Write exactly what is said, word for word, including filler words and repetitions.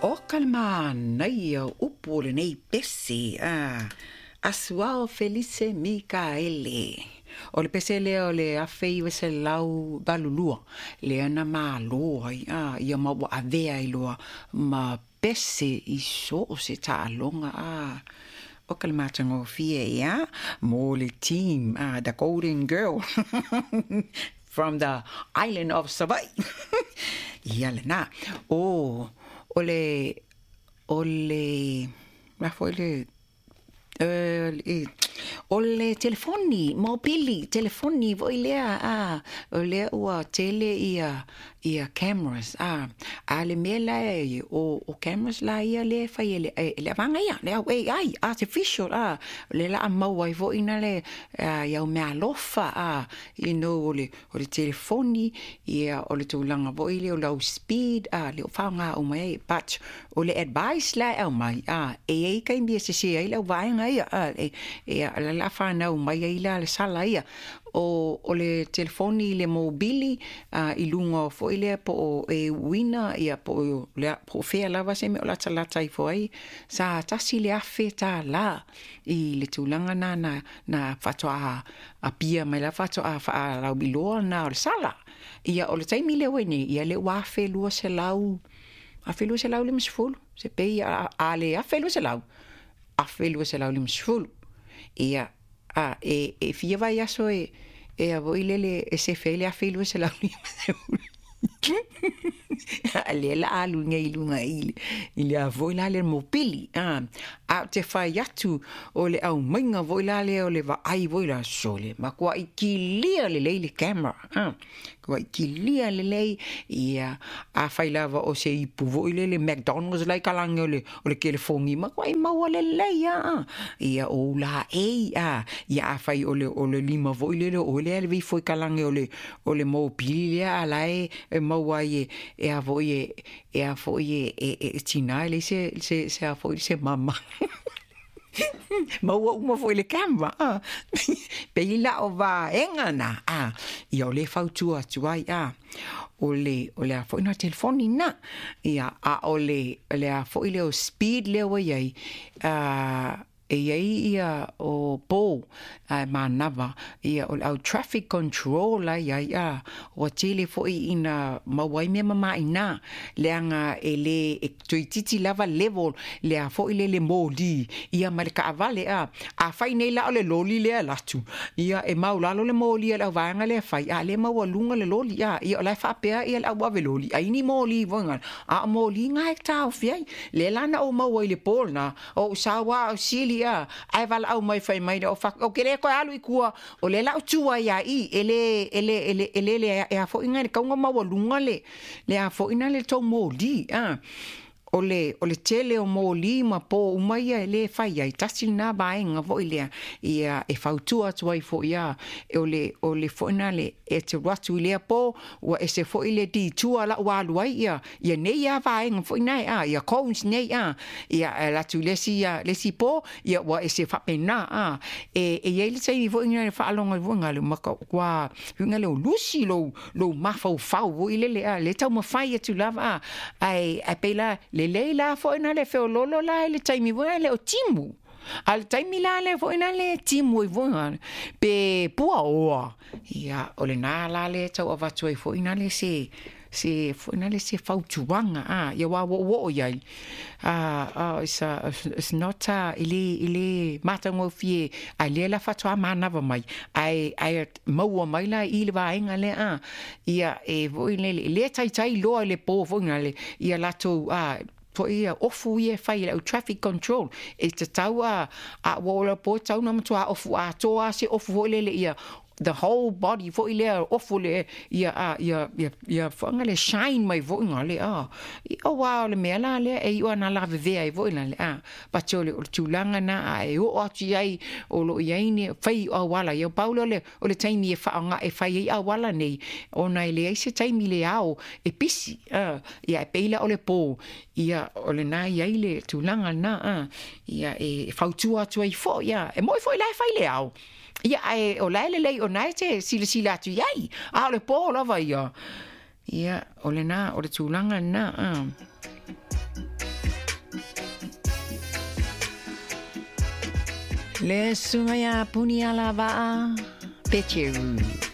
O kalma nei upo le nei pesi a asuao Felice Micaele. O le pese le o le afei se lau balulua le ana malo ai a ia ma wa avea i loa ma pese i so o se ta longa a o kalma tango fie ia mo le team a the golden girl from the island of Savai. Ia le na o ole ole ma foi le Uh, ole telefoni mobili telefoni voi lea a ole ua tele ia ia cameras a ale mela e o o cameras la ia le fai le le vanga ia le ai ai artificial a le la mau ai voi na le ia o me alofa a you know ole ole telefoni ia ole tu langa voi le low speed a le fanga o mai but ole advice la o mai a e e kai mi se se ai le vai ia e e la la fa na mai ia le sala ia o o le telefoni le mobili uh, i lunga fo ile po e wina ia po le po fe lava se me la tala tai foi sa tasi le afe ta la i le tulanga na na na fato a a pia mai la fato a fa la bilo na le sala ia o le tai mile weni ia le wa fe lu se lau a fe lu se lau le msful se pe a, a le a fe lu se lau a fe lu se lau le msful ia a e e fia vai aso e e a voi lele e se fele a felu se la ale la alu ngai lunga ile ile a voi la le mobili a a te fai atu o le au mainga voi la le o le va ai voi la sole ma kwa i kilia le le camera a kwa i kilia le le ia a fai lava o se ipu voi le le McDonald's lai kalange o le o le telefongi ma kwa i maua le le ia ia o la e a ia a fai o le o le lima voi le o le le vi foi kalange o le o le mobili le a lai e maua e e a voi e e a voi e e tina le se se se a voi se mama maua uma foi le camera ah pe ila o va engana ah ia o le fautua tuai ah o le o le a foi na telefoni na ia a o le le a foi le o speed le o ia ah e ia o po a manava ia o au traffic control ia ia o tele foi ina mawai me mama ina leanga ele e tuititi lava level le a foi le le moli ia malika avale a a fai nei la le loli le latu ia e maula le moli la vanga le fai a le mawalunga le loli ia ia la fa pe ia la wa loli ai ni moli vonga a moli ngai ta fiai le lana o mawai le polna o sawa o sili ia ai val au mai fai mai o fa o kere ko alu ikua o le la tua ia i ele ele ele ele le a fo inga ka nga mawalunga le le a fo ina le to moli ah o le o le tele o moli ma po mai ele fai ai tasi na bainga vo ile ia e fautua tuai fo ia e o le o le fo ina le e te watu ile po o e se fo ile di tua la wa luai ia ia nei ia bainga fo ina a ia cones nei a ia la tu le si ia le si po ia wa e se fa pena a e e ele sei fo ina fa longa vo ngale ma kwa ngale o lusi lo lo ma fo fa vo ile le a le tau ma fai tu lava ai ai pela le leila fo ina le feo lolo la le taimi vo le o timu al taimi la le fo ina le timu i vo pe pua o ia o le na la le tau avatu i fo ina le se se fo ina le se fautuanga a ia wa wo wo ia ah ah isa is not a ile ile matango fie a le la fatwa mana va mai ai ai mo mai la ile va inga le a ia e vo ile le tai tai lo le po vo ina le ia la to a po ia ofu ia fai o traffic control e te tau a a wola po tau na mtua ofu a toa se ofu le le ia the whole body fo ile ofu le ia a ia ia ia fangale shine mai vo ngale a o wa le mela le e o na la ve ai vo le a pa chole o tulanga na ai o ati ai o lo iaini fai o wala ia paulo le o le taimi e fa nga e fai a wala nei o na ile ai se taimi le ao e pisi a ia peila o le po ia o le na ia ile tulanga na a ia e fautua tu ai fo ia e mo foi la fai le ao ia e o lai le lei o nai te sila sila atu iai a o le po lava ia ia o le na o le tūlanga na a Le sumaya puni ala va. Pecheru.